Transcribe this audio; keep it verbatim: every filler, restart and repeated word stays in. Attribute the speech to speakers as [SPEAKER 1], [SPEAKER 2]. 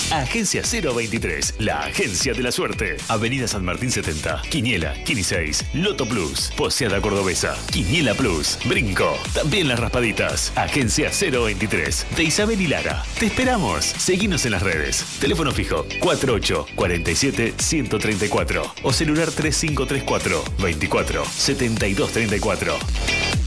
[SPEAKER 1] Agencia cero veintitrés, la agencia de la suerte. Avenida San Martín setenta, Quiniela, Quini seis, Loto Plus, Poseada Cordobesa, Quiniela Plus, Brinco, también las raspaditas. Agencia cero veintitrés, de Isabel y Lara. Te esperamos. Seguinos en las redes. Teléfono fijo cuarenta y ocho, cuarenta y siete, ciento treinta y cuatro o celular treinta y cinco treinta y cuatro, veinticuatro, setenta y dos treinta y cuatro.